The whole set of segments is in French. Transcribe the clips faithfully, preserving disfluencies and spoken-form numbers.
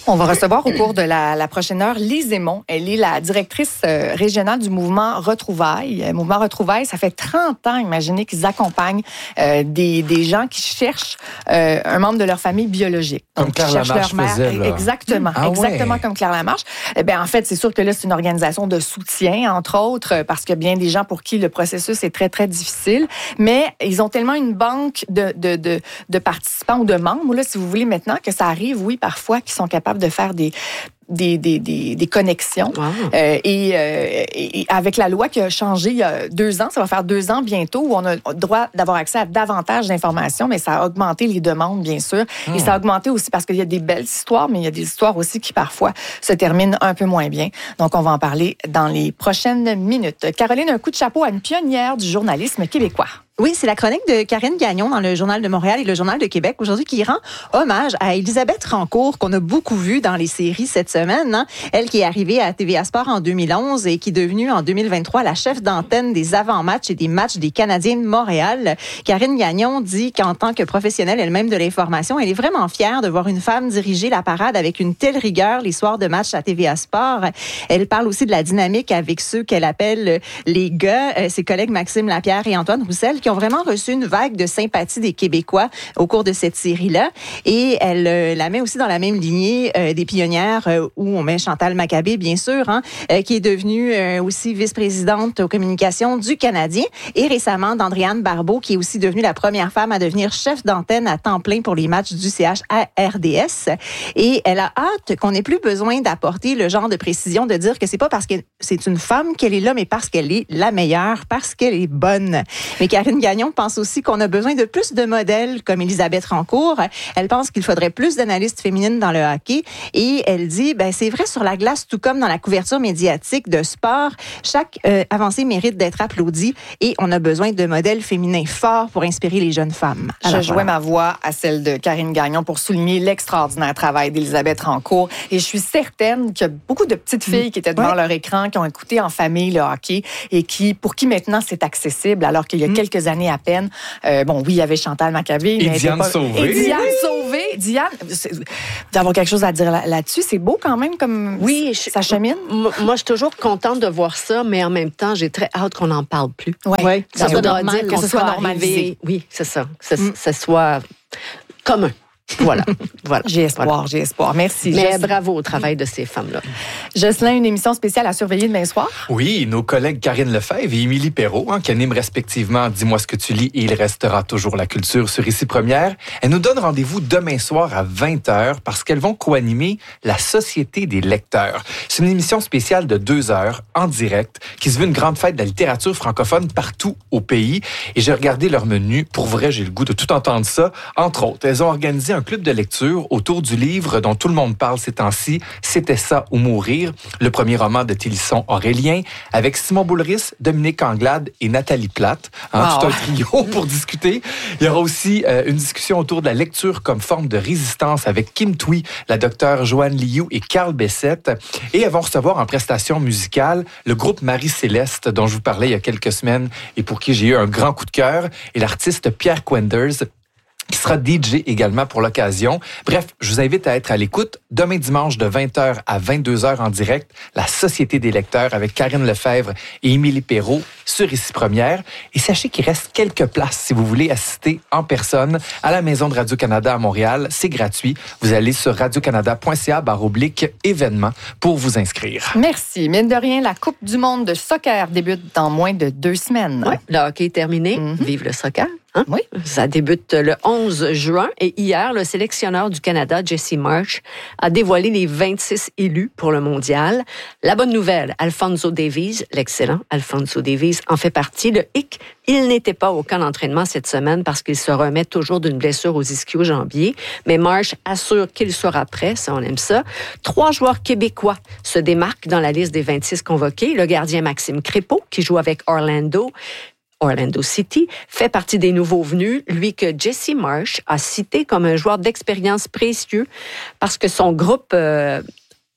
On va recevoir au cours de la, la prochaine heure Lise Aymon. Elle est la directrice euh, régionale du mouvement Retrouvailles. Euh, mouvement Retrouvailles, ça fait trente ans, imaginez, qu'ils accompagnent euh, des, des gens qui cherchent euh, un membre de leur famille biologique. Donc, comme Claire Lamarche faisait, là. Exactement, ah, exactement ouais. comme Claire Lamarche. Eh bien, en fait, c'est sûr que là, c'est une organisation de soutien, entre autres, parce qu'il y a bien des gens pour qui le processus est très, très difficile. Mais ils ont tellement une banque de, de, de, de participants ou de membres, là, si vous voulez, maintenant, que ça arrive, oui, parfois, qui sont capables de faire des, des, des, des, des connexions. Wow. Euh, et, euh, et avec la loi qui a changé il y a deux ans, ça va faire deux ans bientôt, où on a le droit d'avoir accès à davantage d'informations, mais ça a augmenté les demandes, bien sûr. Mmh. Et ça a augmenté aussi parce qu'il y a des belles histoires, mais il y a des histoires aussi qui, parfois, se terminent un peu moins bien. Donc, on va en parler dans les prochaines minutes. Caroline, un coup de chapeau à une pionnière du journalisme québécois. Oui, c'est la chronique de Karine Gagnon dans le Journal de Montréal et le Journal de Québec aujourd'hui qui rend hommage à Élisabeth Rancourt qu'on a beaucoup vue dans les séries cette semaine. Hein? Elle qui est arrivée à T V A Sport en deux mille onze et qui est devenue en deux mille vingt-trois la chef d'antenne des avant-matchs et des matchs des Canadiens de Montréal. Karine Gagnon dit qu'en tant que professionnelle elle-même de l'information, elle est vraiment fière de voir une femme diriger la parade avec une telle rigueur les soirs de matchs à T V A Sport. Elle parle aussi de la dynamique avec ceux qu'elle appelle les gars, ses collègues Maxime Lapierre et Antoine Roussel, qui ont vraiment reçu une vague de sympathie des Québécois au cours de cette série-là. Et elle euh, la met aussi dans la même lignée euh, des pionnières euh, où on met Chantal Maccabé, bien sûr, hein, euh, qui est devenue euh, aussi vice-présidente aux communications du Canadien. Et récemment, d'Andréane Barbeau, qui est aussi devenue la première femme à devenir chef d'antenne à temps plein pour les matchs du C H à R D S. Et elle a hâte qu'on n'ait plus besoin d'apporter le genre de précision de dire que c'est pas parce que c'est une femme qu'elle est là, mais parce qu'elle est la meilleure, parce qu'elle est bonne. Mais Karine Gagnon pense aussi qu'on a besoin de plus de modèles comme Élisabeth Rancourt. Elle pense qu'il faudrait plus d'analystes féminines dans le hockey et elle dit, ben c'est vrai sur la glace tout comme dans la couverture médiatique de sport, chaque euh, avancée mérite d'être applaudie et on a besoin de modèles féminins forts pour inspirer les jeunes femmes. Alors, je jouais voilà. ma voix à celle de Karine Gagnon pour souligner l'extraordinaire travail d'Élisabeth Rancourt et je suis certaine qu'il y a beaucoup de petites filles mmh. qui étaient devant ouais. leur écran, qui ont écouté en famille le hockey et qui, pour qui maintenant c'est accessible alors qu'il y a mmh. quelques années à peine. Euh, bon, oui, il y avait Chantal Maccabé. Et mais Diane pas... Sauvé. Et Diane Sauvé. Diane, d'avoir quelque chose à dire là- là-dessus, c'est beau quand même comme oui, je, ça chemine. Moi, moi, je suis toujours contente de voir ça, mais en même temps, j'ai très hâte qu'on n'en parle plus. Oui, ouais. Ça voudra dire que qu'on ce soit normalisé. Arrivé, oui, c'est ça. Que ce, mm. ce soit commun. Voilà. voilà. J'ai espoir, voilà. j'ai espoir. Merci. Mais Jocelyn. bravo au travail de ces femmes-là. Jocelyn, une émission spéciale à surveiller demain soir? Oui, nos collègues Karine Lefebvre et Émilie Perrault, hein, qui animent respectivement Dis-moi ce que tu lis et Il restera toujours la culture sur Ici Première. Elles nous donnent rendez-vous demain soir à vingt heures parce qu'elles vont co-animer la Société des lecteurs. C'est une émission spéciale de deux heures en direct qui se veut une grande fête de la littérature francophone partout au pays. Et j'ai regardé leur menu. Pour vrai, j'ai le goût de tout entendre ça. Entre autres, elles ont organisé un club de lecture autour du livre dont tout le monde parle ces temps-ci, C'était ça ou mourir, le premier roman de Télisson Aurélien, avec Simon Boulris, Dominique Anglade et Nathalie Plate. Hein, wow. Tout un trio pour discuter. Il y aura aussi euh, une discussion autour de la lecture comme forme de résistance avec Kim Thuy, la docteure Joanne Liu et Carl Bessette. Et elles vont recevoir en prestation musicale le groupe Marie-Céleste, dont je vous parlais il y a quelques semaines et pour qui j'ai eu un grand coup de cœur, et l'artiste Pierre Quenders, qui sera D J également pour l'occasion. Bref, je vous invite à être à l'écoute demain dimanche de vingt heures à vingt-deux heures en direct, la Société des lecteurs avec Karine Lefebvre et Émilie Perrault sur Ici Première. Et sachez qu'il reste quelques places si vous voulez assister en personne à la Maison de Radio-Canada à Montréal. C'est gratuit. Vous allez sur radiocanada.ca barre oblique événements pour vous inscrire. Merci. Mine de rien, la Coupe du monde de soccer débute dans moins de deux semaines. Oui, le hockey est terminé. Mm-hmm. Vive le soccer. Hein? Oui. Ça débute le onze juin et hier, le sélectionneur du Canada, Jesse Marsh, a dévoilé les vingt-six élus pour le mondial. La bonne nouvelle, Alphonso Davies, l'excellent Alphonso Davies, en fait partie. Le hic, il n'était pas au camp d'entraînement cette semaine parce qu'il se remet toujours d'une blessure aux ischio-jambiers. Mais Marsh assure qu'il sera prêt, ça on aime ça. Trois joueurs québécois se démarquent dans la liste des vingt-six convoqués. Le gardien Maxime Crépeau, qui joue avec Orlando, Orlando City, fait partie des nouveaux venus, lui que Jesse Marsh a cité comme un joueur d'expérience précieux parce que son groupe euh,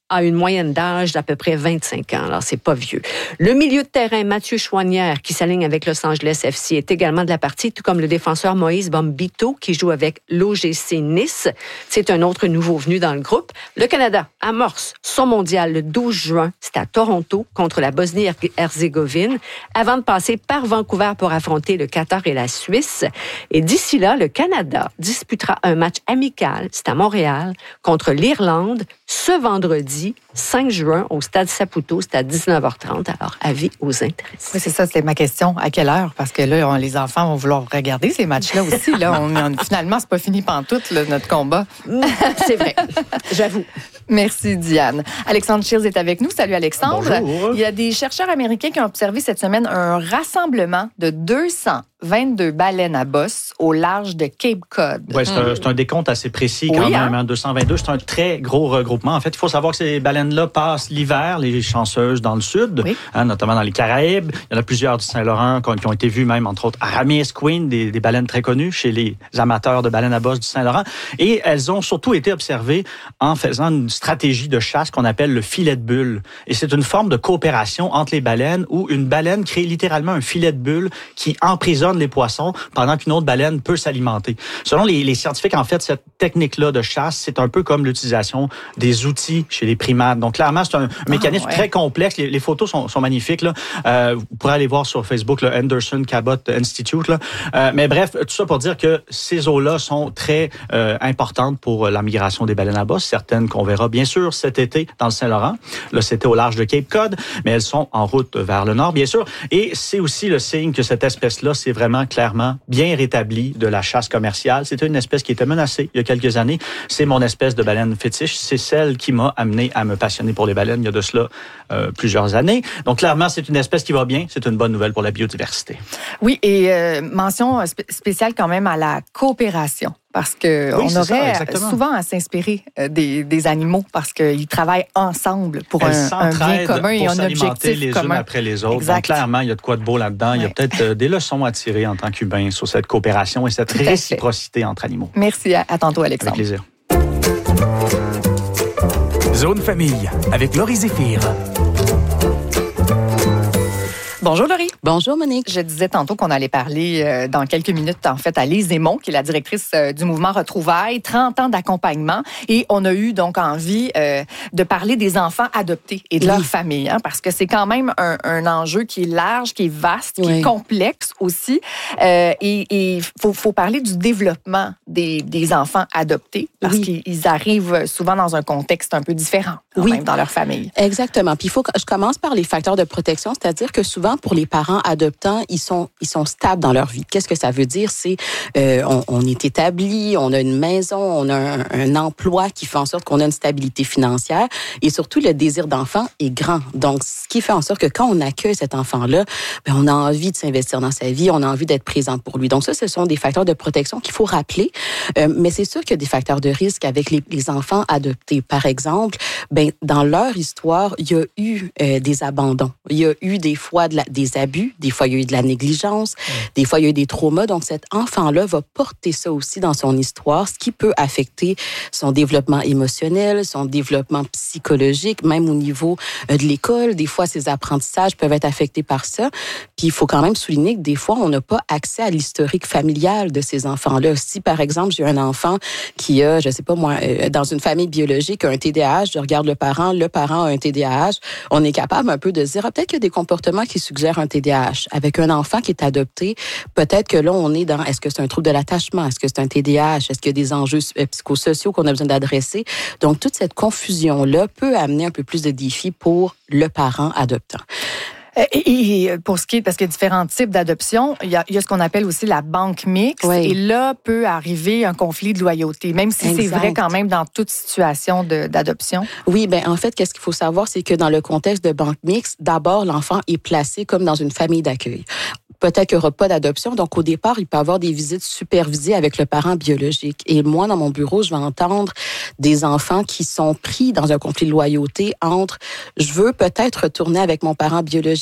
a une moyenne d'âge d'à peu près vingt-cinq ans. Alors, c'est pas vieux. Le milieu de terrain, Mathieu Chouanière, qui s'aligne avec Los Angeles F C, est également de la partie, tout comme le défenseur Moïse Bombito, qui joue avec l'O G C Nice. C'est un autre nouveau venu dans le groupe. Le Canada amorce son mondial le douze juin. C'est à Toronto, contre la Bosnie-Herzégovine, avant de passer par Vancouver pour affronter le Qatar et la Suisse. Et d'ici là, le Canada disputera un match amical, c'est à Montréal, contre l'Irlande, ce vendredi, cinq juin, au Stade Saputo, c'est à dix-neuf heures trente. Alors, avis aux intéressés. Oui, c'est ça, c'était ma question. À quelle heure? Parce que là, on, les enfants vont vouloir regarder ces matchs-là aussi. Là, on, on, finalement, c'est pas fini pantoute, là, notre combat. C'est vrai, j'avoue. Merci, Diane. Alexandre Shields est avec nous. Salut, Alexandre. Bonjour. Il y a des chercheurs américains qui ont observé cette semaine un rassemblement de deux cent vingt-deux baleines à bosse au large de Cape Cod. Oui, c'est, un, c'est un décompte assez précis quand oui, même. Hein? Hein, deux cent vingt-deux, c'est un très gros regroupement. En fait, il faut savoir que ces baleines-là passent l'hiver, les chanceuses, dans le sud, oui. hein, notamment dans les Caraïbes. Il y en a plusieurs du Saint-Laurent qui ont été vues même, entre autres, Aramis Queen, des, des baleines très connues chez les amateurs de baleines à bosse du Saint-Laurent. Et elles ont surtout été observées en faisant une stratégie de chasse qu'on appelle le filet de bulle. Et c'est une forme de coopération entre les baleines où une baleine crée littéralement un filet de bulle qui emprisonne les poissons pendant qu'une autre baleine peut s'alimenter. Selon les, les scientifiques, en fait, cette technique-là de chasse, c'est un peu comme l'utilisation des outils chez les primates. Donc, clairement, c'est un, un mécanisme ah, ouais. très complexe. Les, les photos sont, sont magnifiques. Là. Euh, vous pourrez aller voir sur Facebook le Anderson Cabot Institute. Là. Euh, mais bref, tout ça pour dire que ces eaux-là sont très euh, importantes pour la migration des baleines à bosse. Certaines qu'on verra, bien sûr, cet été dans le Saint-Laurent. Là, c'était au large de Cape Cod, mais elles sont en route vers le nord, bien sûr. Et c'est aussi le signe que cette espèce-là, c'est vraiment clairement bien rétablie de la chasse commerciale. C'était une espèce qui était menacée il y a quelques années. C'est mon espèce de baleine fétiche. C'est celle qui m'a amené à me passionner pour les baleines il y a de cela euh, plusieurs années. Donc, clairement, c'est une espèce qui va bien. C'est une bonne nouvelle pour la biodiversité. Oui, et euh, mention spé- spéciale quand même à la coopération. Parce qu'on oui, aurait ça, souvent à s'inspirer des, des animaux parce qu'ils travaillent ensemble pour Elles un, un bien commun et un objectif les commun. unes après les autres. Exact. Donc, clairement, il y a de quoi de beau là-dedans. Ouais. Il y a peut-être euh, des leçons à tirer en tant qu'humain sur cette coopération et cette réciprocité entre animaux. Merci. À, à tantôt, Alexandre. Avec plaisir. Zone Famille avec Laurie Zéphir. Bonjour Laurie. Bonjour Monique. Je disais tantôt qu'on allait parler euh, dans quelques minutes en fait à Lise Aymon, qui est la directrice euh, du mouvement Retrouvailles, trente ans d'accompagnement, et on a eu donc envie euh, de parler des enfants adoptés et de oui. leur famille, hein, parce que c'est quand même un, un enjeu qui est large, qui est vaste, qui oui. est complexe aussi, euh, et il faut, faut parler du développement des, des enfants adoptés, parce oui. qu'ils arrivent souvent dans un contexte un peu différent quand oui. même dans leur famille. Exactement. Puis il faut que je commence par les facteurs de protection, c'est-à-dire que souvent pour les parents adoptants, ils sont ils sont stables dans leur vie. Qu'est-ce que ça veut dire? C'est euh, on, on est établi, on a une maison, on a un, un emploi qui fait en sorte qu'on a une stabilité financière et surtout le désir d'enfant est grand. Donc ce qui fait en sorte que quand on accueille cet enfant-là, ben, on a envie de s'investir dans sa vie, on a envie d'être présent pour lui. Donc ça, ce sont des facteurs de protection qu'il faut rappeler. Euh, mais c'est sûr qu'il y a des facteurs de risque avec les, les enfants adoptés. Par exemple, ben dans leur histoire, il y a eu euh, des abandons, il y a eu des fois de la, des abus, des fois il y a eu de la négligence, mmh. des fois il y a eu des traumas. Donc cet enfant-là va porter ça aussi dans son histoire, ce qui peut affecter son développement émotionnel, son développement psychologique, même au niveau euh, de l'école. Des fois, ses apprentissages peuvent être affectés par ça. Puis il faut quand même souligner que des fois, on n'a pas accès à l'historique familial de ces enfants-là. Si, par exemple, j'ai un enfant qui a, je sais pas moi, euh, dans une famille biologique, un T D A H, je regarde le parent, le parent a un T D A H, on est capable un peu de se dire, ah, peut-être qu'il y a des comportements qui suggèrent un T D A H. Avec un enfant qui est adopté, peut-être que là, on est dans, est-ce que c'est un trouble de l'attachement? Est-ce que c'est un T D A H? Est-ce qu'il y a des enjeux psychosociaux qu'on a besoin d'adresser? Donc, toute cette confusion-là peut amener un peu plus de défis pour le parent adoptant. Et, et pour ce qui est, parce qu'il y a différents types d'adoption, il y a, il y a ce qu'on appelle aussi la banque mixte. Oui. Et là, peut arriver un conflit de loyauté, même si exact. C'est vrai quand même dans toute situation de, d'adoption. Oui, ben en fait, qu'est-ce qu'il faut savoir, c'est que dans le contexte de banque mixte, d'abord, l'enfant est placé comme dans une famille d'accueil. Peut-être qu'il n'y aura pas d'adoption. Donc, au départ, il peut y avoir des visites supervisées avec le parent biologique. Et moi, dans mon bureau, je vais entendre des enfants qui sont pris dans un conflit de loyauté entre « je veux peut-être retourner avec mon parent biologique,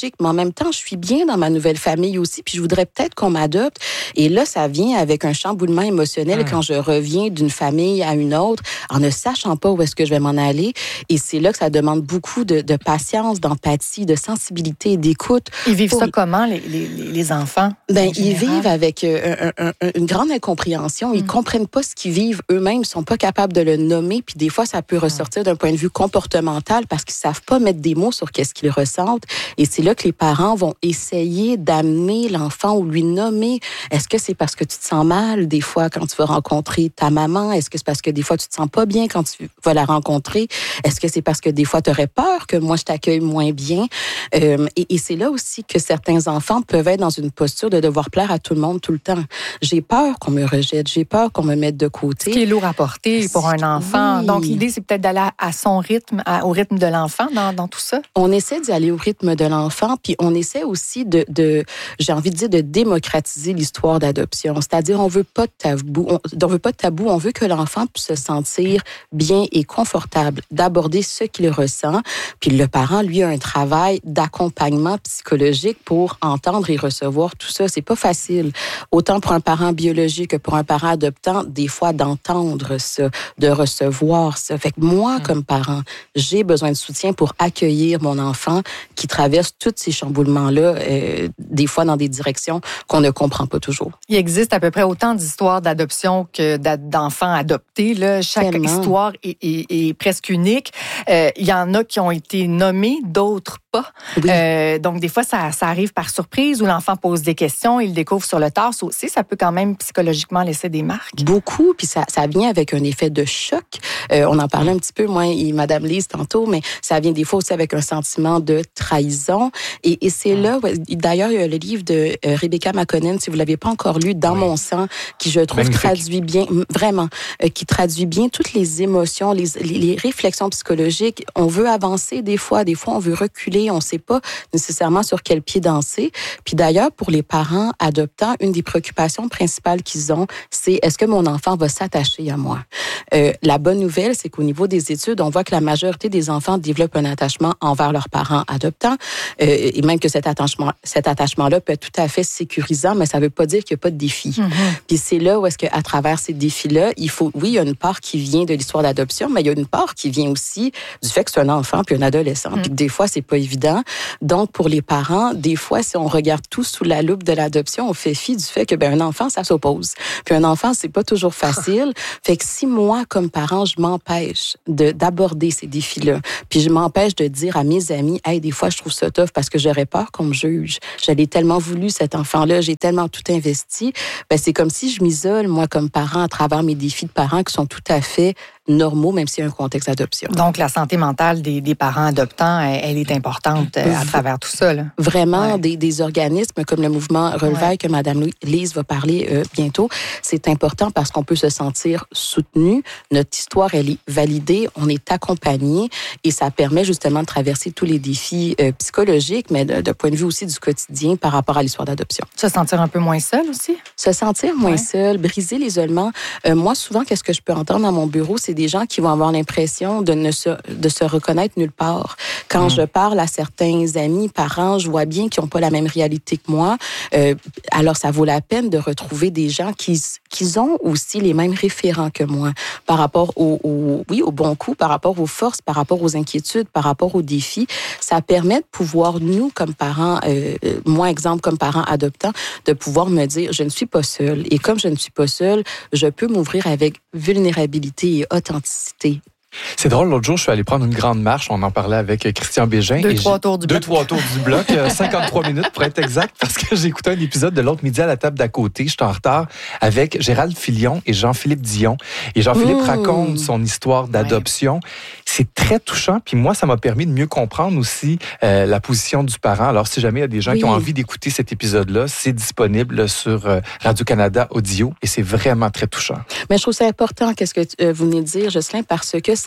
biologique, mais en même temps, je suis bien dans ma nouvelle famille aussi, puis je voudrais peut-être qu'on m'adopte. Et là, ça vient avec un chamboulement émotionnel mmh. quand je reviens d'une famille à une autre, en ne sachant pas où est-ce que je vais m'en aller. Et c'est là que ça demande beaucoup de, de patience, d'empathie, de sensibilité, d'écoute. Ils vivent pour... ça comment, les, les, les enfants? Ben, ils vivent avec euh, un, un, une grande incompréhension. Ils mmh. comprennent pas ce qu'ils vivent eux-mêmes, ils sont pas capables de le nommer. Puis des fois, ça peut ressortir mmh. d'un point de vue comportemental parce qu'ils savent pas mettre des mots sur qu'est-ce qu'ils ressentent. Et c'est là que les parents vont essayer d'amener l'enfant ou lui nommer. Est-ce que c'est parce que tu te sens mal des fois quand tu vas rencontrer ta maman? Est-ce que c'est parce que des fois tu te sens pas bien quand tu vas la rencontrer? Est-ce que c'est parce que des fois tu aurais peur que moi je t'accueille moins bien? Euh, et, et c'est là aussi que certains enfants peuvent être dans une posture de devoir plaire à tout le monde tout le temps. J'ai peur qu'on me rejette, j'ai peur qu'on me mette de côté. Ce qui est lourd à porter pour un enfant. Oui. Donc l'idée c'est peut-être d'aller à son rythme, à, au rythme de l'enfant dans, dans tout ça. On essaie d'y aller au rythme de l'enfant, puis on essaie aussi de, de j'ai envie de dire, de démocratiser l'histoire d'adoption. C'est-à-dire, on veut pas de tabou, on, on veut pas de tabou, on veut que l'enfant puisse se sentir bien et confortable d'aborder ce qu'il ressent. Puis le parent, lui, a un travail d'accompagnement psychologique pour entendre et recevoir tout ça. C'est pas facile, autant pour un parent biologique que pour un parent adoptant, des fois d'entendre ça, de recevoir ça. Fait que moi, mmh. comme parent, j'ai besoin de soutien pour accueillir mon enfant qui traverse tous ces chamboulements-là, euh, des fois dans des directions qu'on ne comprend pas toujours. Il existe à peu près autant d'histoires d'adoption que d'enfants adoptés. Là. Chaque Tellement. histoire est, est, est presque unique. Euh, il y en a qui ont été nommés, d'autres pas. Oui. Euh, donc, des fois, ça, ça arrive par surprise où l'enfant pose des questions, il le découvre sur le tard. Ça aussi, ça peut quand même psychologiquement laisser des marques. Beaucoup, puis ça, ça vient avec un effet de choc. Euh, on en parlait un petit peu, moi et Madame Lise tantôt, mais ça vient des fois aussi avec un sentiment de trahison. Et, et c'est là, d'ailleurs, il y a le livre de euh, Rebecca McConnell, si vous l'avez pas encore lu, Dans oui. mon sang, qui je trouve Magnifique. traduit bien, vraiment, euh, qui traduit bien toutes les émotions, les, les, les réflexions psychologiques. On veut avancer des fois, des fois on veut reculer, on ne sait pas nécessairement sur quel pied danser. Puis d'ailleurs, pour les parents adoptants, une des préoccupations principales qu'ils ont, c'est est-ce que mon enfant va s'attacher à moi? Euh, la bonne nouvelle, c'est qu'au niveau des études, on voit que la majorité des enfants développent un attachement envers leurs parents adoptants, euh, et même que cet attachement, cet attachement-là peut être tout à fait sécurisant, mais ça ne veut pas dire qu'il n'y a pas de défis. Mm-hmm. Puis c'est là où est-ce qu'à travers ces défis-là, il faut, oui, il y a une part qui vient de l'histoire d'adoption, mais il y a une part qui vient aussi du fait que c'est un enfant puis un adolescent, mm. puis que des fois, c'est pas évident. Donc, pour les parents, des fois, si on regarde tout sous la loupe de l'adoption, on fait fi du fait que ben un enfant, ça s'oppose. Puis un enfant, c'est pas toujours facile. Fait que si moi, comme parent, je m'empêche de d'aborder ces défis-là, puis je m'empêche de dire à mes amis, hey, des fois, je trouve ça tough parce que j'aurais peur qu'on me juge. J'avais tellement voulu cet enfant-là, j'ai tellement tout investi. Ben c'est comme si je m'isole, moi, comme parent, à travers mes défis de parents qui sont tout à fait normaux, même s'il y a un contexte d'adoption. Donc, la santé mentale des, des parents adoptants, elle, elle est importante à travers tout ça. Là. Vraiment, ouais. des, des organismes comme le mouvement Relevail, ouais. que Mme Lise va parler euh, bientôt, c'est important parce qu'on peut se sentir soutenu. Notre histoire, elle est validée, on est accompagné et ça permet justement de traverser tous les défis euh, psychologiques, mais de, de point de vue aussi du quotidien par rapport à l'histoire d'adoption. Se sentir un peu moins seul aussi? Se sentir moins ouais. seul, briser l'isolement. Euh, moi, souvent, qu'est-ce que je peux entendre dans mon bureau, c'est des gens qui vont avoir l'impression de ne se, de se reconnaître nulle part. Quand mmh. je parle à certains amis, parents, je vois bien qu'ils n'ont pas la même réalité que moi. Euh, alors, ça vaut la peine de retrouver des gens qui, qui ont aussi les mêmes référents que moi par rapport au, au, oui, au bon coup, par rapport aux forces, par rapport aux inquiétudes, par rapport aux défis. Ça permet de pouvoir, nous, comme parents, euh, moi, exemple, comme parent adoptant, de pouvoir me dire, je ne suis pas seule. Et comme je ne suis pas seule, je peux m'ouvrir avec vulnérabilité et authenticité. C'est drôle, l'autre jour, je suis allé prendre une grande marche. On en parlait avec Christian Bégin. Deux, trois tours du Deux, bloc. trois tours du bloc. cinquante-trois minutes pour être exact, parce que j'ai écouté un épisode de l'autre midi à la table d'à côté. Je suis en retard avec Gérald Filion et Jean-Philippe Dion. Et Jean-Philippe mmh. raconte son histoire d'adoption. Ouais. C'est très touchant. Puis moi, ça m'a permis de mieux comprendre aussi euh, la position du parent. Alors, si jamais il y a des gens oui. qui ont envie d'écouter cet épisode-là, c'est disponible sur euh, Radio-Canada Audio et c'est vraiment très touchant. Mais je trouve ça important, qu'est-ce que euh, vous venez de dire, Jocelyn, parce que ça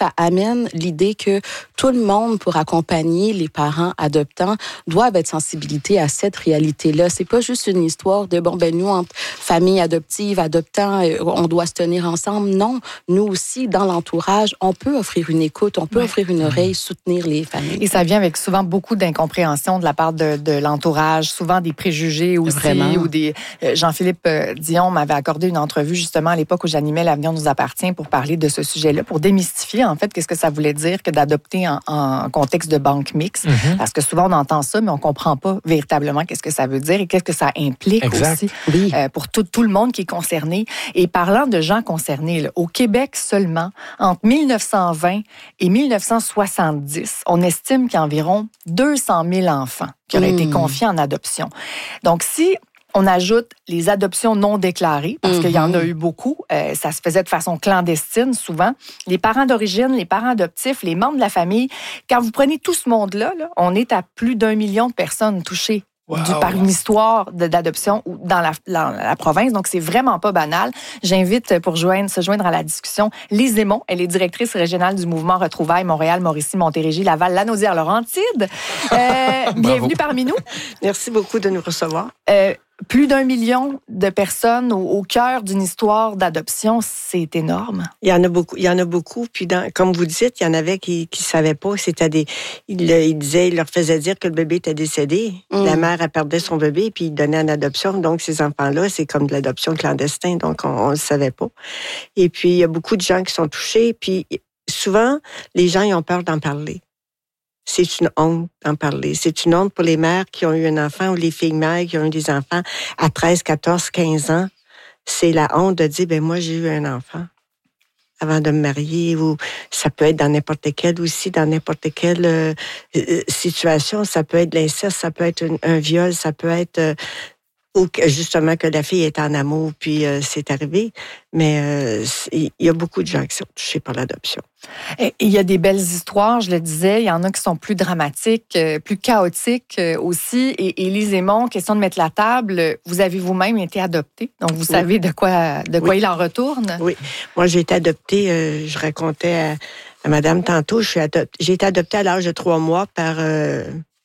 ça amène l'idée que tout le monde, pour accompagner les parents adoptants, doivent être sensibilisés à cette réalité-là. C'est pas juste une histoire de, bon, ben nous, entre famille adoptive, adoptants, on doit se tenir ensemble. Non, nous aussi, dans l'entourage, on peut offrir une écoute, on peut ouais. offrir une oreille, soutenir les familles. Et ça vient avec souvent beaucoup d'incompréhension de la part de, de l'entourage, souvent des préjugés aussi. Vraiment. Ou des... Jean-Philippe Dion m'avait accordé une entrevue justement à l'époque où j'animais L'Avenir nous appartient pour parler de ce sujet-là, pour démystifier en fait qu'est-ce que ça voulait dire que d'adopter en, en contexte de banque mixte. Mm-hmm. Parce que souvent on entend ça, mais on comprend pas véritablement qu'est-ce que ça veut dire et qu'est-ce que ça implique exact. Aussi oui. euh, pour tout, tout le monde qui est concerné. Et parlant de gens concernés, là, au Québec seulement, entre mille neuf cent vingt et mille neuf cent soixante-dix, on estime qu'il y a environ deux cent mille enfants qui auraient mmh. été confiés en adoption. Donc, si on ajoute les adoptions non déclarées, parce mmh. qu'il y en a eu beaucoup, euh, ça se faisait de façon clandestine souvent, les parents d'origine, les parents adoptifs, les membres de la famille, quand vous prenez tout ce monde-là, là, on est à plus d'un million de personnes touchées. Wow. Du, par une histoire de, d'adoption dans la, la, la province. Donc, c'est vraiment pas banal. J'invite pour joindre, se joindre à la discussion Lise Aymon. Elle est directrice régionale du mouvement Retrouvailles Montréal, Mauricie, Montérégie, Laval, Lanaudière, Laurentide. Euh, bienvenue parmi nous. Merci beaucoup de nous recevoir. Euh, Plus d'un million de personnes au, au cœur d'une histoire d'adoption, c'est énorme. Il y en a beaucoup. Il y en a beaucoup. Puis, dans, comme vous dites, il y en avait qui ne savaient pas. C'était des. Ils il disaient, ils leur faisaient dire que le bébé était décédé. Mm. La mère, elle perdait son bébé, puis ils donnaient en adoption. Donc, ces enfants-là, c'est comme de l'adoption clandestine. Donc, on ne le savait pas. Et puis, il y a beaucoup de gens qui sont touchés. Puis, souvent, les gens, ils ont peur d'en parler. C'est une honte d'en parler. C'est une honte pour les mères qui ont eu un enfant ou les filles mères qui ont eu des enfants à treize, quatorze, quinze ans. C'est la honte de dire, ben moi, j'ai eu un enfant avant de me marier, ou ça peut être dans n'importe quelle aussi, dans n'importe quelle euh, situation. Ça peut être de l'inceste, ça peut être un, un viol, ça peut être... Euh, ou justement que la fille est en amour, puis euh, c'est arrivé. Mais euh, il y a beaucoup de gens qui sont touchés par l'adoption. Et il y a des belles histoires, je le disais. Il y en a qui sont plus dramatiques, plus chaotiques aussi. Et Lise Aymon, question de mettre la table, vous avez vous-même été adoptée. Donc, vous oui. savez de quoi, de quoi oui. il en retourne. Oui. Moi, j'ai été adoptée, euh, je racontais à, à madame tantôt, je suis adoptée, j'ai été adoptée à l'âge de trois mois par... Euh,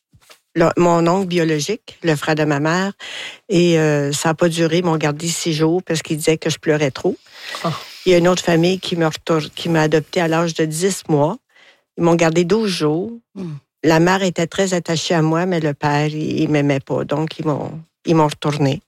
Le, mon oncle biologique, le frère de ma mère, et euh, ça n'a pas duré, ils m'ont gardé six jours parce qu'ils disaient que je pleurais trop. Oh. Il y a une autre famille qui m'a, qui m'a adoptée à l'âge de dix mois. Ils m'ont gardé douze jours. Mm. La mère était très attachée à moi, mais le père, il ne m'aimait pas, donc ils m'ont, ils m'ont retourné.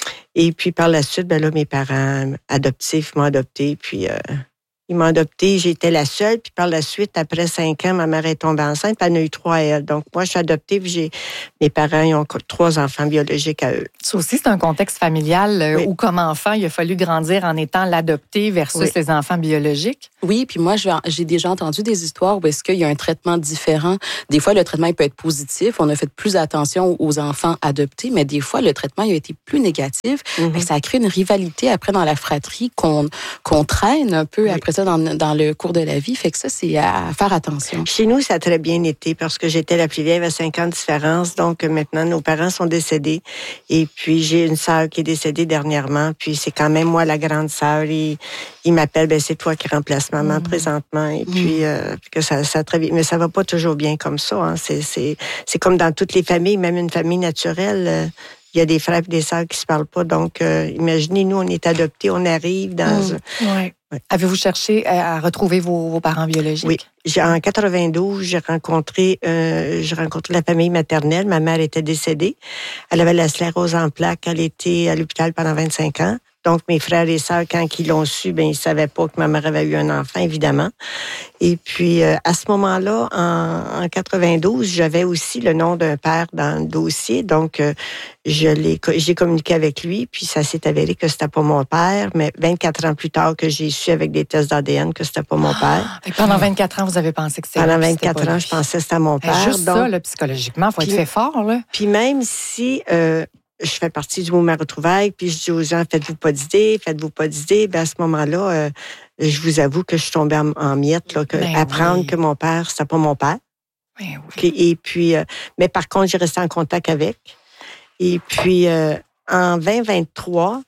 Et puis par la suite, ben là, mes parents adoptifs m'ont adoptée, puis... Euh, Ils m'ont adoptée, j'étais la seule. Puis par la suite, après cinq ans, ma mère est tombée enceinte, puis elle en a eu trois à elle. Donc moi, je suis adoptée, puis j'ai... mes parents ils ont trois enfants biologiques à eux. Ça aussi, c'est un contexte familial oui. où, comme enfant, il a fallu grandir en étant l'adopté versus oui. les enfants biologiques. Oui, puis moi, j'ai déjà entendu des histoires où est-ce qu'il y a un traitement différent. Des fois, le traitement il peut être positif. On a fait plus attention aux enfants adoptés, mais des fois, le traitement il a été plus négatif. Mm-hmm. Et ça a créé une rivalité après dans la fratrie qu'on, qu'on traîne un peu oui. après ça. Dans, dans le cours de la vie. Fait que ça, c'est à faire attention. Chez nous, ça a très bien été parce que j'étais la plus vieille à cinq ans de différence. Donc, maintenant, nos parents sont décédés. Et puis, j'ai une sœur qui est décédée dernièrement. Puis, c'est quand même moi, la grande sœur. Il, il m'appelle, ben c'est toi qui remplaces maman mmh. présentement. Et mmh. puis, euh, que ça, ça très bien. Mais ça va pas toujours bien comme ça. Hein. C'est, c'est, c'est comme dans toutes les familles, même une famille naturelle. Euh, il y a des frères et des sœurs qui se parlent pas. Donc, euh, imaginez, nous, on est adoptés, on arrive dans... Mmh. Un... Ouais. Oui. Avez-vous cherché à retrouver vos, vos parents biologiques? Oui. J'ai, en quatre-vingt-douze, j'ai rencontré, euh, j'ai rencontré la famille maternelle. Ma mère était décédée. Elle avait la sclérose en plaques. Elle était à l'hôpital pendant vingt-cinq ans. Donc, mes frères et sœurs, quand ils l'ont su, ben ils savaient pas que ma mère avait eu un enfant, évidemment. Et puis, euh, à ce moment-là, en, en quatre-vingt-douze, j'avais aussi le nom d'un père dans le dossier. Donc, euh, je l'ai, j'ai communiqué avec lui, puis ça s'est avéré que c'était pas mon père. Mais vingt-quatre ans plus tard, que j'ai su avec des tests d'A D N que c'était pas mon père. Et pendant vingt-quatre ans, vous avez pensé que c'était Pendant vingt-quatre ans, je pensais que c'était mon père. Et juste donc, ça, là, psychologiquement, il faut puis, être fait fort, là. Puis même si... Euh, je fais partie du mouvement Retrouvailles, puis je dis aux gens, faites-vous pas d'idées, faites-vous pas d'idées. Ben à ce moment-là, euh, je vous avoue que je suis tombée en, en miettes, là, que, ben apprendre oui. que mon père, c'était pas mon père. Ben oui. Et puis, euh, mais par contre, j'ai resté en contact avec. Et puis, euh, en vingt vingt-trois,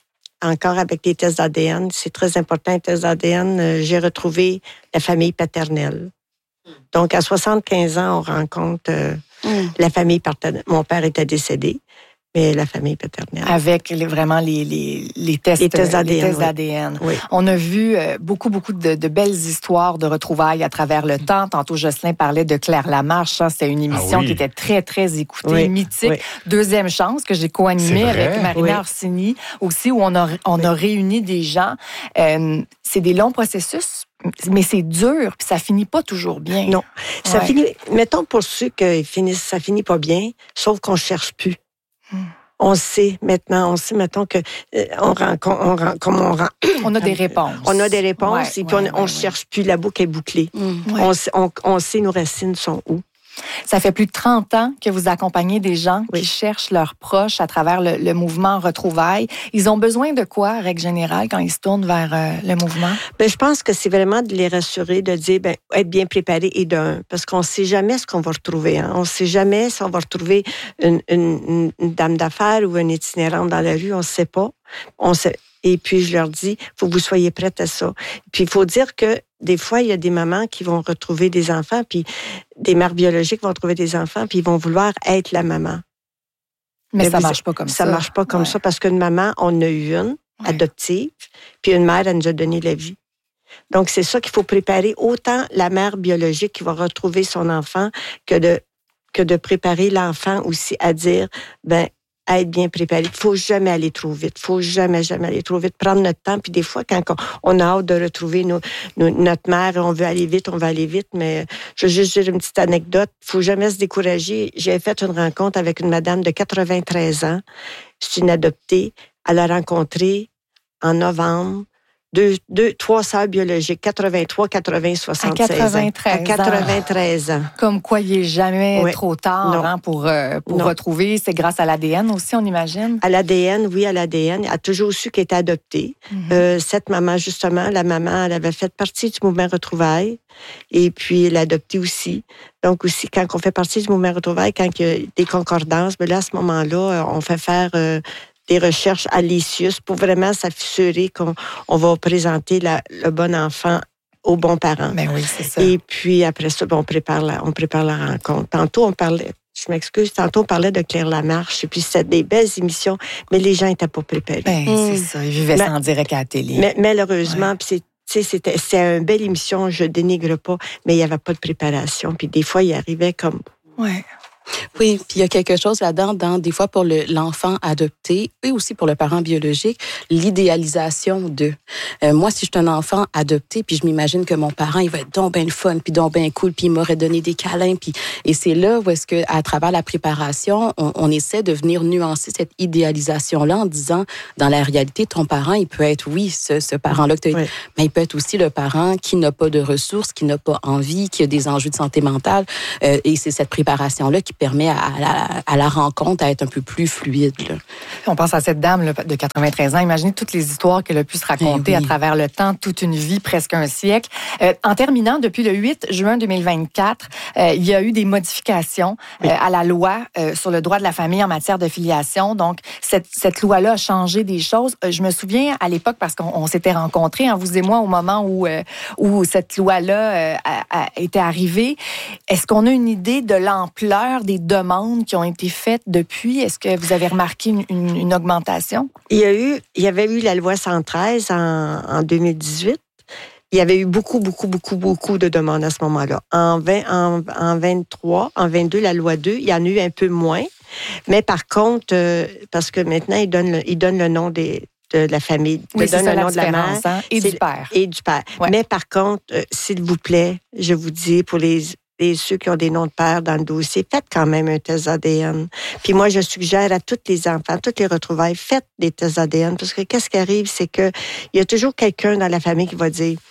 encore avec les tests d'A D N. C'est très important, les tests d'A D N. Euh, j'ai retrouvé la famille paternelle. Donc, à soixante-quinze ans, on rencontre euh, mm. la famille paternelle. Mon père était décédé, mais la famille paternelle. Avec les, vraiment les, les, les tests, les tests d'A D N. Les tests oui. d'A D N. Oui. On a vu euh, beaucoup, beaucoup de, de belles histoires de retrouvailles à travers le temps. Tantôt, Jocelyn parlait de Claire Lamarche. Hein, c'était une émission ah oui. qui était très, très écoutée, oui. mythique. Oui. Deuxième chance que j'ai co-animée avec Marina oui. Orsini aussi, où on a, on oui. a réuni des gens. Euh, c'est des longs processus. Mais c'est dur, puis ça finit pas toujours bien. Non. Ça ouais. finit, mettons pour ceux qui finissent, ça finit pas bien, sauf qu'on cherche plus. Hmm. On sait maintenant, on sait mettons que euh, on rencontre, on rend, comme on rend, on a des réponses. On a des réponses ouais, et puis ouais, on, on ouais, cherche ouais. plus, la boucle est bouclée. Hmm. Ouais. On, on, on sait nos racines sont où. Ça fait plus de trente ans que vous accompagnez des gens oui. qui cherchent leurs proches à travers le, le mouvement Retrouvailles. Ils ont besoin de quoi, règle générale, quand ils se tournent vers euh, le mouvement? Bien, je pense que c'est vraiment de les rassurer, de dire, ben, être bien préparé et d'un, parce qu'on ne sait jamais ce qu'on va retrouver. Hein. On ne sait jamais si on va retrouver une, une, une dame d'affaires ou une itinérante dans la rue. On ne sait pas. On sait. Et puis, je leur dis, il faut que vous soyez prêtes à ça. Puis, il faut dire que des fois, il y a des mamans qui vont retrouver des enfants, puis des mères biologiques vont retrouver des enfants, puis ils vont vouloir être la maman. Mais, Mais ça ne marche pas comme ça. Ça ne marche pas comme ouais. ça, parce qu'une maman, on a eu une, ouais. adoptive, puis une mère, elle nous a donné la vie. Donc, c'est ça qu'il faut préparer, autant la mère biologique qui va retrouver son enfant que de, que de préparer l'enfant aussi à dire, ben à être bien préparé. Il ne faut jamais aller trop vite. Il ne faut jamais, jamais aller trop vite. Prendre notre temps. Puis des fois, quand on a hâte de retrouver nos, nos, notre mère, on veut aller vite, on va aller vite. Mais je veux juste dire une petite anecdote. Il ne faut jamais se décourager. J'ai fait une rencontre avec une madame de quatre-vingt-treize ans. C'est une adoptée. Elle a rencontré en novembre Deux, deux, trois sœurs biologiques, quatre-vingt-trois, quatre-vingts, soixante-seize à quatre-vingt-treize ans. À quatre-vingt-treize ans. Comme quoi, il n'est jamais oui. trop tard hein, pour, euh, pour retrouver. C'est grâce à l'A D N aussi, on imagine? À l'A D N, oui, à l'A D N. Elle a toujours su qu'elle était adoptée. Mm-hmm. Euh, cette maman, justement, la maman, elle avait fait partie du mouvement Retrouvailles. Et puis, elle a adopté aussi. Donc, aussi, quand on fait partie du mouvement Retrouvailles, quand il y a des concordances, bien là, à ce moment-là, on fait faire... Euh, des recherches à l'I C I U S pour vraiment s'assurer qu'on on va présenter la, le bon enfant aux bons parents. Ben oui, c'est ça. Et puis après ça, ben, on prépare la, on prépare la rencontre. Tantôt, on parlait, je m'excuse, tantôt on parlait de Claire Lamarche, et puis c'était des belles émissions, mais les gens n'étaient pas préparés. Ben, mmh. c'est ça, ils vivaient mais, ça en direct à la télé. Mais, malheureusement, ouais. puis c'est C'était, c'était une belle émission, je dénigre pas, mais il n'y avait pas de préparation. Puis des fois, il arrivait comme... Ouais. Oui, puis il y a quelque chose là-dedans, dans, des fois pour le, l'enfant adopté et aussi pour le parent biologique, l'idéalisation de. Euh, moi, si je suis un enfant adopté, puis je m'imagine que mon parent, il va être donc bien le fun, puis donc bien cool, puis il m'aurait donné des câlins, puis et c'est là où est-ce que, à travers la préparation, on, on essaie de venir nuancer cette idéalisation-là en disant, dans la réalité, ton parent, il peut être, oui, ce, ce parent-là que tu as oui. mais il peut être aussi le parent qui n'a pas de ressources, qui n'a pas envie, qui a des enjeux de santé mentale, euh, et c'est cette préparation-là qui permet à, à, la, à la rencontre à être un peu plus fluide. Là. On pense à cette dame là, de quatre-vingt-treize ans. Imaginez toutes les histoires qu'elle a pu se raconter oui. à travers le temps, toute une vie, presque un siècle. Euh, en terminant, depuis le huit juin deux mille vingt-quatre, euh, il y a eu des modifications oui. euh, à la loi euh, sur le droit de la famille en matière de filiation. Donc, cette, cette loi-là a changé des choses. Euh, je me souviens à l'époque, parce qu'on on s'était rencontrés, hein, vous et moi, au moment où, euh, où cette loi-là euh, a, a été arrivée. Est-ce qu'on a une idée de l'ampleur des demandes qui ont été faites depuis? Est-ce que vous avez remarqué une, une, une augmentation? Il y a eu, il y avait eu la loi cent treize en, en deux mille dix-huit. Il y avait eu beaucoup, beaucoup, beaucoup, beaucoup de demandes à ce moment-là. En, vingt, en, en vingt-trois, en vingt-deux, la loi deux, il y en a eu un peu moins. Mais par contre, euh, parce que maintenant, ils donnent le, ils donnent le nom des... de la famille, oui, de donner le nom de la mère hein? et du père. Et du père. Ouais. Mais par contre, euh, s'il vous plaît, je vous dis, pour les... et ceux qui ont des noms de père dans le dossier, faites quand même un test A D N. Puis moi, je suggère à tous les enfants, toutes les retrouvailles, faites des tests A D N, parce que qu'est-ce qui arrive, c'est que il y a toujours quelqu'un dans la famille qui va dire,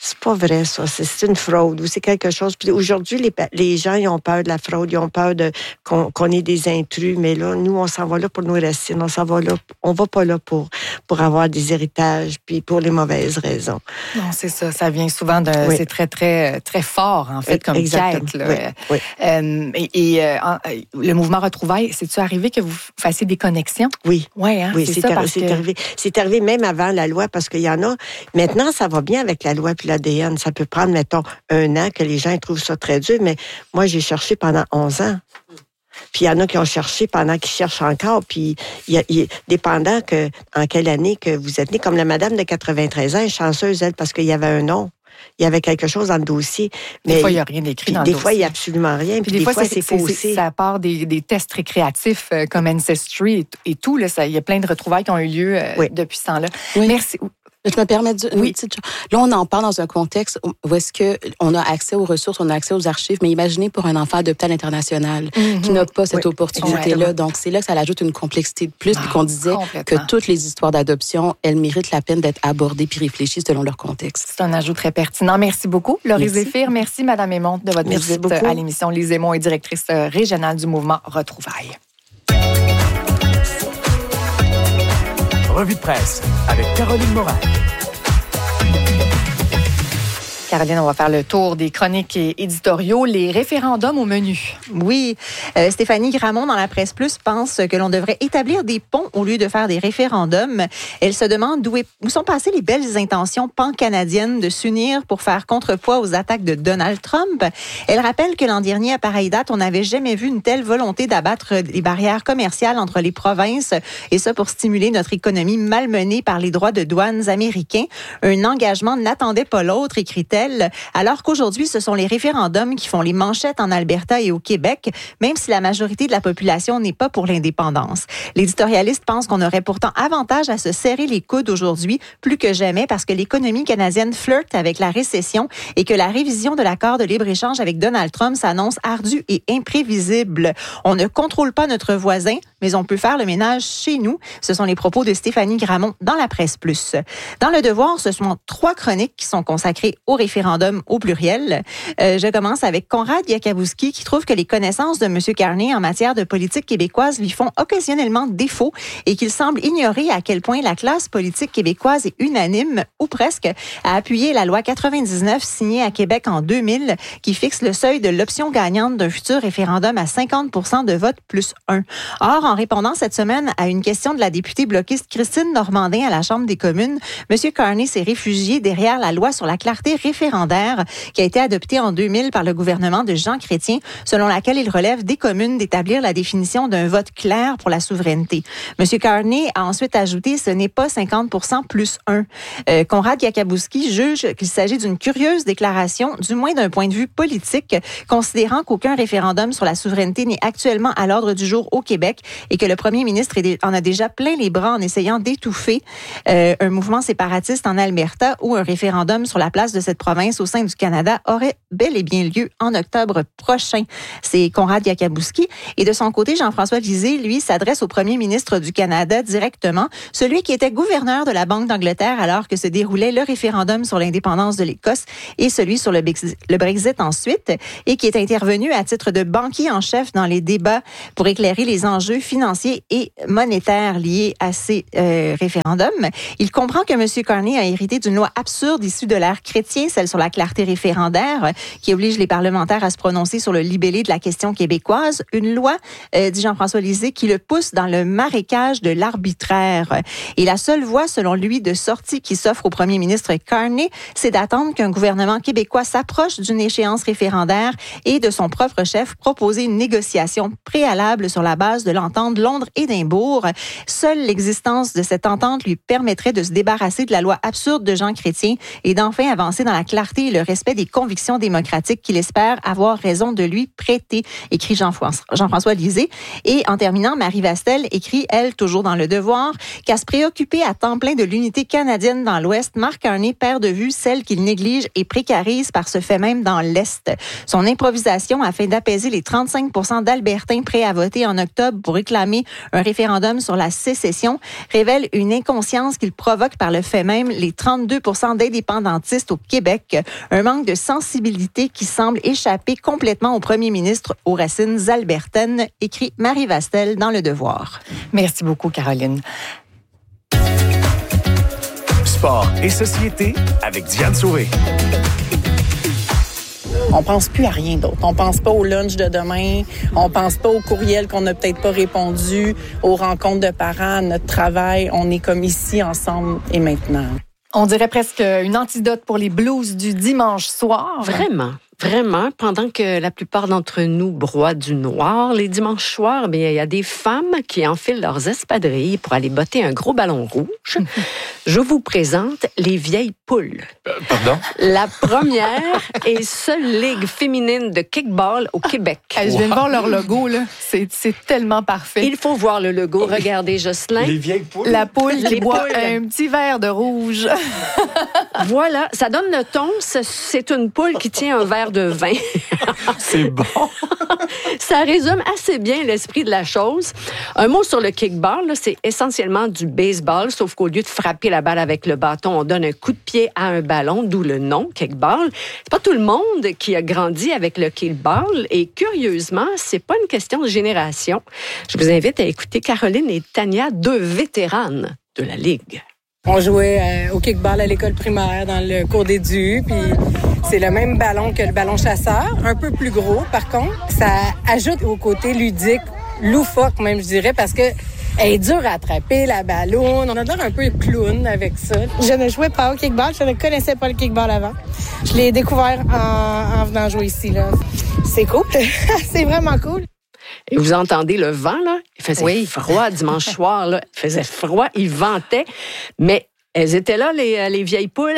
c'est pas vrai, ça. C'est, c'est une fraude ou c'est quelque chose. Puis aujourd'hui, les, les gens, ils ont peur de la fraude, ils ont peur de, qu'on, qu'on ait des intrus. Mais là, nous, on s'en va là pour nos racines. On s'en va là. On va pas là pour, pour avoir des héritages puis pour les mauvaises raisons. Non, c'est ça. Ça vient souvent de... Oui. C'est très, très, très fort, en fait, comme Exactement. quête. Là. Oui. Oui. Euh, et et euh, le mouvement Retrouvailles, c'est-tu arrivé que vous fassiez des connexions? Oui. Ouais, hein, oui, c'est, c'est, ça, arri- parce c'est que... arrivé. C'est arrivé même avant la loi parce qu'il y en a. Maintenant, ça va bien avec la loi puis l'A D N. Ça peut prendre, mettons, un an que les gens trouvent ça très dur, mais moi, j'ai cherché pendant onze ans. Puis il y en a qui ont cherché pendant qu'ils cherchent encore. Puis il y a, il y a, dépendant que, en quelle année que vous êtes né, comme la madame de quatre-vingt-treize ans, elle est chanceuse, elle, parce qu'il y avait un nom. Il y avait quelque chose dans le dossier. Des Mais fois, il n'y a rien d'écrit puis dans le des dossier. fois, il n'y a absolument rien. Puis, Puis des, fois, c'est, c'est c'est, faussé. c'est, ça part des, des tests récréatifs euh, comme Ancestry et, et tout. Là, ça, il y a plein de retrouvailles qui ont eu lieu euh, Oui. depuis ce temps-là. Oui. Merci. Je me permets de, Oui. une petite chose. Là, on en parle dans un contexte où est-ce que on a accès aux ressources, on a accès aux archives, mais imaginez pour un enfant adopté à l'international Mm-hmm. qui n'a pas cette Oui, opportunité-là. exactement. Donc, c'est là que ça ajoute une complexité de plus, puis qu'on disait complètement. que toutes les histoires d'adoption, elles méritent la peine d'être abordées puis réfléchies selon leur contexte. C'est un ajout très pertinent. Merci beaucoup, Laurie Merci. Zéphir. Merci, Madame Aymon, de votre Merci visite beaucoup. à l'émission. Lise Aymon est directrice régionale du mouvement Retrouvailles. Revue de presse avec Caroline Morin. Caroline, on va faire le tour des chroniques et éditoriaux. Les référendums au menu. Oui. Euh, Stéphanie Gramont, dans la Presse Plus, pense que l'on devrait établir des ponts au lieu de faire des référendums. Elle se demande d'où, est, où sont passées les belles intentions pan-canadiennes de s'unir pour faire contrepoids aux attaques de Donald Trump. Elle rappelle que l'an dernier, à pareille date, on n'avait jamais vu une telle volonté d'abattre les barrières commerciales entre les provinces, et ça pour stimuler notre économie malmenée par les droits de douane américains. Un engagement n'attendait pas l'autre, écrit-elle. Alors qu'aujourd'hui, ce sont les référendums qui font les manchettes en Alberta et au Québec, même si la majorité de la population n'est pas pour l'indépendance. L'éditorialiste pense qu'on aurait pourtant avantage à se serrer les coudes aujourd'hui, plus que jamais, parce que l'économie canadienne flirte avec la récession et que la révision de l'accord de libre-échange avec Donald Trump s'annonce ardue et imprévisible. On ne contrôle pas notre voisin, mais on peut faire le ménage chez nous. Ce sont les propos de Stéphanie Gramont dans la Presse Plus. Dans Le Devoir, ce sont trois chroniques qui sont consacrées au référendum au pluriel. Euh, je commence avec Conrad Yakabouski qui trouve que les connaissances de M. Carney en matière de politique québécoise lui font occasionnellement défaut et qu'il semble ignorer à quel point la classe politique québécoise est unanime, ou presque, à appuyer la loi quatre-vingt-dix-neuf signée à Québec en deux mille qui fixe le seuil de l'option gagnante d'un futur référendum à cinquante pour cent de vote plus un. Or, en répondant cette semaine à une question de la députée bloquiste Christine Normandin à la Chambre des communes, M. Carney s'est réfugié derrière la loi sur la clarté référendaire qui a été adoptée en deux mille par le gouvernement de Jean Chrétien, selon laquelle il relève des communes d'établir la définition d'un vote clair pour la souveraineté. M. Carney a ensuite ajouté « ce n'est pas cinquante pour cent plus un ». Euh, Conrad Yakabouski juge qu'il s'agit d'une curieuse déclaration, du moins d'un point de vue politique, considérant qu'aucun référendum sur la souveraineté n'est actuellement à l'ordre du jour au Québec et que le premier ministre en a déjà plein les bras en essayant d'étouffer euh, un mouvement séparatiste en Alberta où un référendum sur la place de cette province au sein du Canada aurait bel et bien lieu en octobre prochain. C'est Conrad Yakabouski. Et de son côté, Jean-François Lisée, lui, s'adresse au premier ministre du Canada directement, celui qui était gouverneur de la Banque d'Angleterre alors que se déroulait le référendum sur l'indépendance de l'Écosse et celui sur le Brexit ensuite, et qui est intervenu à titre de banquier en chef dans les débats pour éclairer les enjeux financiers et monétaires liés à ces euh, référendums. Il comprend que M. Carney a hérité d'une loi absurde issue de l'ère chrétien, celle sur la clarté référendaire, qui oblige les parlementaires à se prononcer sur le libellé de la question québécoise. Une loi, euh, dit Jean-François Lisée, qui le pousse dans le marécage de l'arbitraire. Et la seule voie, selon lui, de sortie qui s'offre au premier ministre Carney, c'est d'attendre qu'un gouvernement québécois s'approche d'une échéance référendaire et de son propre chef proposer une négociation préalable sur la base de l'entente Londres-Édimbourg. Seule l'existence de cette entente lui permettrait de se débarrasser de la loi absurde de Jean Chrétien et d'enfin avancer dans la clarté et le respect des convictions démocratiques qu'il espère avoir raison de lui prêter, écrit Jean-François, Jean-François Lisée. Et en terminant, Marie Vastel écrit, elle, toujours dans Le Devoir, qu'à se préoccuper à temps plein de l'unité canadienne dans l'Ouest, Marc Carney perd de vue celle qu'il néglige et précarise par ce fait même dans l'Est. Son improvisation afin d'apaiser les trente-cinq pour cent d'Albertains prêts à voter en octobre pour réclamer un référendum sur la sécession révèle une inconscience qu'il provoque par le fait même les trente-deux pour cent d'indépendantistes au Québec. Un manque de sensibilité qui semble échapper complètement au premier ministre aux racines albertaines, écrit Marie Vastel dans Le Devoir. Merci beaucoup, Caroline. Sport et société avec Diane Sauvé. On pense plus à rien d'autre. On pense pas au lunch de demain. On pense pas au courriel qu'on n'a peut-être pas répondu, aux rencontres de parents, à notre travail. On est comme ici, ensemble et maintenant. On dirait presque une antidote pour les blues du dimanche soir. Vraiment. Vraiment, pendant que la plupart d'entre nous broient du noir, les dimanches soirs, bien, il y a des femmes qui enfilent leurs espadrilles pour aller botter un gros ballon rouge. Je vous présente les vieilles poules. Euh, pardon? La première et seule ligue féminine de kickball au Québec. Hey, je viens de voir leur logo, là. C'est, c'est tellement parfait. Il faut voir le logo. Regardez, Jocelyn. Les vieilles poules? La poule qui Les boit poules. un petit verre de rouge. Voilà, ça donne le ton. C'est une poule qui tient un verre de vin. C'est bon. Ça résume assez bien l'esprit de la chose. Un mot sur le kickball, là, c'est essentiellement du baseball, sauf qu'au lieu de frapper la balle avec le bâton, on donne un coup de pied à un ballon, d'où le nom kickball. C'est pas tout le monde qui a grandi avec le kickball et curieusement, c'est pas une question de génération. Je vous invite à écouter Caroline et Tania, deux vétéranes de la Ligue. On jouait euh, au kickball à l'école primaire dans le cours d'édu, puis c'est le même ballon que le ballon chasseur, un peu plus gros par contre. Ça ajoute au côté ludique, loufoque même je dirais, parce que elle est dure à attraper, la ballon. On a l'air un peu clown avec ça. Je ne jouais pas au kickball, je ne connaissais pas le kickball avant. Je l'ai découvert en, en venant jouer ici, là. C'est cool, c'est vraiment cool. Et vous entendez le vent, là? Il faisait oui. froid dimanche soir, là. Il faisait froid, il ventait, mais elles étaient là, les, les vieilles poules.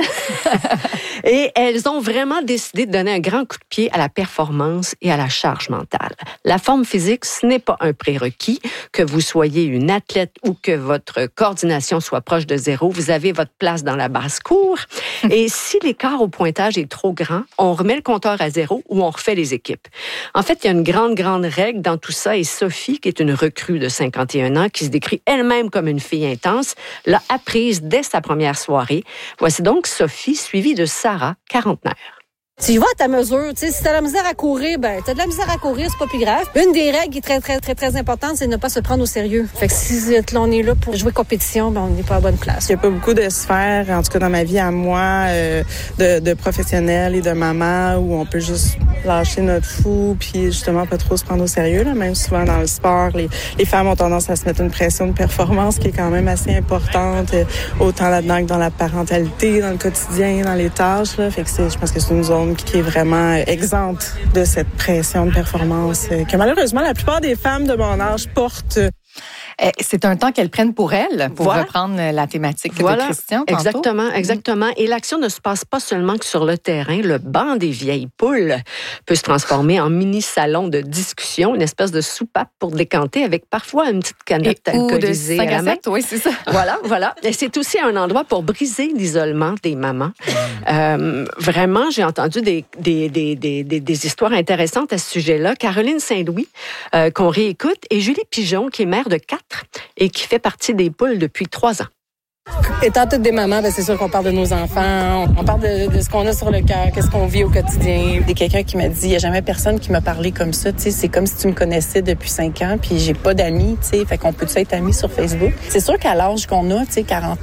Et elles ont vraiment décidé de donner un grand coup de pied à la performance et à la charge mentale. La forme physique, ce n'est pas un prérequis. Que vous soyez une athlète ou que votre coordination soit proche de zéro, vous avez votre place dans la basse-cour. Et si l'écart au pointage est trop grand, on remet le compteur à zéro ou on refait les équipes. En fait, il y a une grande, grande règle dans tout ça. Et Sophie, qui est une recrue de cinquante et un ans, qui se décrit elle-même comme une fille intense, l'a apprise dès sa première soirée. Voici donc Sophie, suivie de Sarah, quarantenaire. Tu y vas à ta mesure. Tu sais, si t'as de la misère à courir, ben t'as de la misère à courir, c'est pas plus grave. Une des règles qui est très, très, très, très importante, c'est de ne pas se prendre au sérieux. Fait que si on est là pour jouer compétition, ben on n'est pas à la bonne place. Il n'y a pas beaucoup de sphères, en tout cas dans ma vie à moi, euh, de, de professionnelle et de maman, où on peut juste lâcher notre fou, puis justement pas trop se prendre au sérieux. Là. Même souvent dans le sport, les, les femmes ont tendance à se mettre une pression de performance qui est quand même assez importante, euh, autant là-dedans que dans la parentalité, dans le quotidien, dans les tâches. Là. Fait que c'est, je pense que c'est une zone qui est vraiment exempte de cette pression de performance euh, que malheureusement la plupart des femmes de mon âge portent. C'est un temps qu'elles prennent pour elles, pour voilà. reprendre la thématique voilà. de Christian tantôt. Exactement, exactement. Et l'action ne se passe pas seulement que sur le terrain. Le banc des vieilles poules peut se transformer en mini-salon de discussion, une espèce de soupape pour décanter avec parfois une petite canette Et alcoolisée à la main. Oui, c'est ça. Voilà, voilà. Et c'est aussi un endroit pour briser l'isolement des mamans. Euh, vraiment, j'ai entendu des, des, des, des, des, des histoires intéressantes à ce sujet-là. Caroline Saint-Louis, euh, qu'on réécoute, et Julie Pigeon, qui est mère de quatre et qui fait partie des poules depuis trois ans. Étant toutes des mamans, ben c'est sûr qu'on parle de nos enfants, on parle de, de ce qu'on a sur le cœur, qu'est-ce qu'on vit au quotidien. Il y a quelqu'un qui m'a dit, il n'y a jamais personne qui m'a parlé comme ça, tu sais, c'est comme si tu me connaissais depuis cinq ans, puis j'ai pas d'amis, tu sais, fait qu'on peut-tu être amis sur Facebook. C'est sûr qu'à l'âge qu'on a, tu sais, quarante